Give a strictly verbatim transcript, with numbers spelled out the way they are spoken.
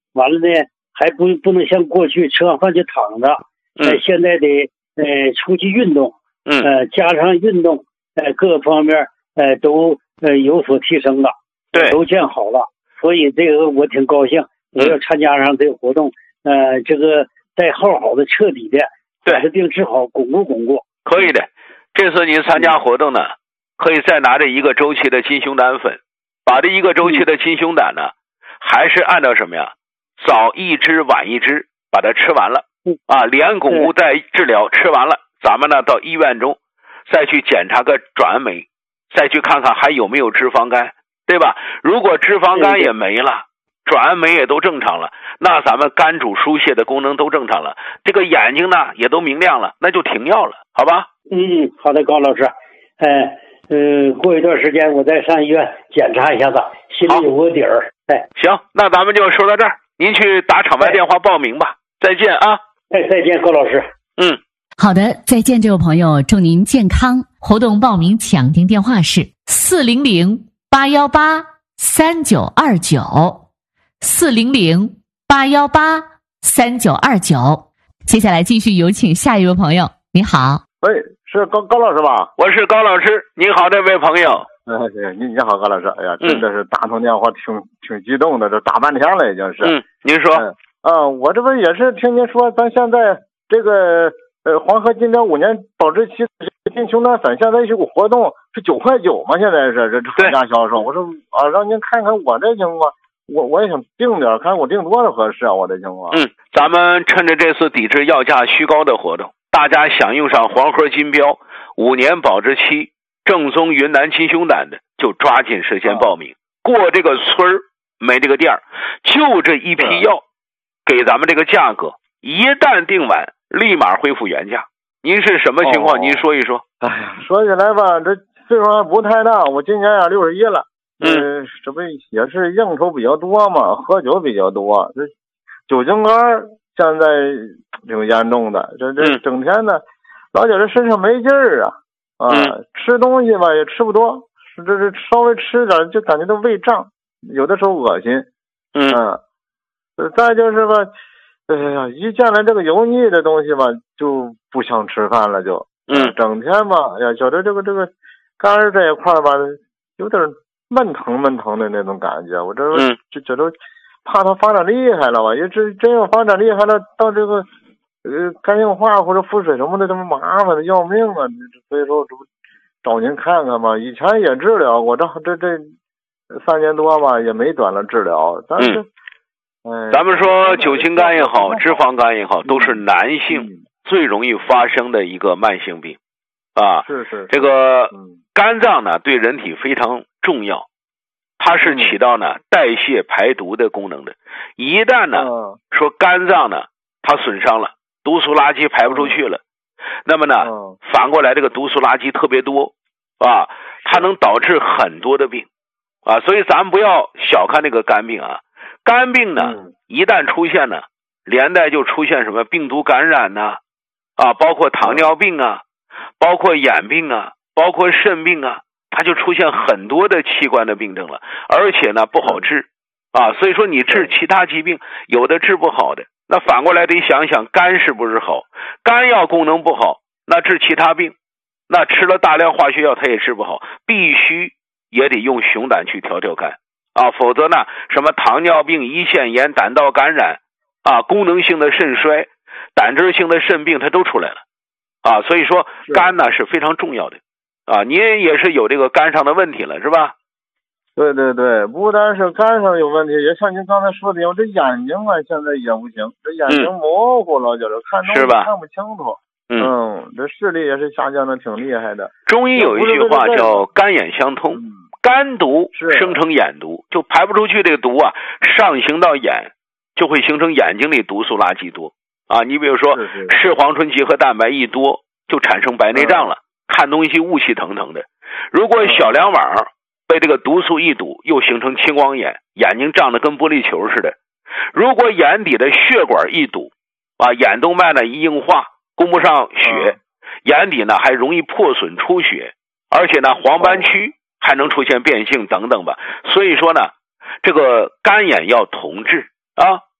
完了呢还不不能像过去吃完饭就躺着，呃、嗯，现在得呃出去运动， 嗯， 呃加上运动，呃各方面呃都呃有所提升了， 对， 都见好了，所以这个我挺高兴，我要参加上这个活动，嗯、呃这个再好好的彻底的把这病治好，巩固巩固。 可以的，这次您参加活动呢，可以再拿着一个周期的金熊胆粉，把这一个周期的金熊胆呢，还是按照什么呀？早一支晚一支把它吃完了啊，连巩固带治疗吃完了，咱们呢到医院中再去检查个转酶，再去看看还有没有脂肪肝，对吧？如果脂肪肝也没了，转酶也都正常了，那咱们肝主疏泄的功能都正常了，这个眼睛呢也都明亮了，那就停药了，好吧？ 嗯，好的，高老师，呃嗯，过一段时间我再上医院检查一下子，心里有个底儿。哎， 行，那咱们就说到这儿，您去打场外电话报名吧。再见啊！ 哎，再见，高老师。 嗯， 好的，再见，这位朋友，祝您健康。活动报名抢订电话是四零零八幺八三九二九，四零零八幺八三九二九。接下来继续有请下一位朋友，你好。 喂，是高高老师吧？ 我是高老师，您好，这位朋友。 哎，对，你你好，高老师。哎呀，真的是打通电话挺挺激动的，这打半天了已经是。 嗯，您说。 嗯，啊，我这不也是听您说，咱现在这个呃黄河金标五年保质期金熊胆粉现在有个活动是九块九嘛，现在是这厂家销售。我说啊，让您看看我这情况，我我也想定点，看我定多少合适啊，我的情况。 嗯，咱们趁着这次抵制药价虚高的活动，大家享用上黄河金标五年保质期正宗云南金熊胆的，就抓紧时间报名。啊、过这个村儿没这个店儿，就这一批药，给咱们这个价格，一旦订完，立马恢复原价。您是什么情况？哦、您说一说。 哎呀，说起来吧，这岁数还不太大，我今年呀六十一了。 嗯， 这不也是应酬比较多嘛，喝酒比较多，这酒精肝现在挺严重的，这这整天呢，老觉得身上没劲儿啊，啊， 嗯、 吃东西吧也吃不多，这这稍微吃点就感觉到胃胀，有的时候恶心， 嗯， 啊、再就是吧，哎呀，一见了这个油腻的东西吧，就不想吃饭了就， 嗯， 整天吧，哎呀，觉得这个这个肝儿这一块吧，有点闷疼闷疼的那种感觉，我这就觉得怕它发展厉害了吧，也真真要发展厉害了，到这个呃肝硬化或者腹水什么的，这么麻烦的要命啊！所以说这不找您看看吧，以前也治疗过，这这这三年多吧也没短了治疗，但是。 嗯，哎、咱们说酒精肝也好，脂肪肝也好，都是男性最容易发生的一个慢性病，啊， 是是。 这个肝脏呢，对人体非常重要，它是起到呢代谢排毒的功能的。一旦呢说肝脏呢它损伤了，毒素垃圾排不出去了，那么呢反过来这个毒素垃圾特别多啊，它能导致很多的病啊，所以咱们不要小看这个肝病啊。肝病呢，一旦出现呢，连带就出现什么病毒感染呐，啊，包括糖尿病啊，包括眼病啊，包括肾病啊，它就出现很多的器官的病症了，而且呢不好治啊，所以说你治其他疾病有的治不好的，那反过来得想想肝是不是好，肝要功能不好，那治其他病，那吃了大量化学药它也治不好，必须也得用熊胆去调调肝。啊，否则呢，什么糖尿病、胰腺炎、胆道感染，啊，功能性的肾衰、胆汁性的肾病，它都出来了，啊，所以说肝呢是非常重要的，啊，您也是有这个肝上的问题了，是吧？ 对对对，不单是肝上有问题，也像您刚才说的，我这眼睛啊现在也不行，这眼睛模糊了，就是看东西看不清楚， 嗯, 嗯，这视力也是下降的挺厉害的。 中医有一句话叫肝眼相通。嗯，肝毒生成眼毒，就排不出去这个毒啊，上行到眼，就会形成眼睛里毒素垃圾多啊。你比如说视黄醇集合蛋白一多，就产生白内障了，嗯、看东西雾气腾腾的。如果小梁网被这个毒素一堵，又形成青光眼，眼睛胀得跟玻璃球似的。如果眼底的血管一堵啊，眼动脉呢一硬化，供不上血，嗯、眼底呢还容易破损出血，而且呢黄斑区。还能出现变性等等吧，所以说呢，这个肝眼要同治啊。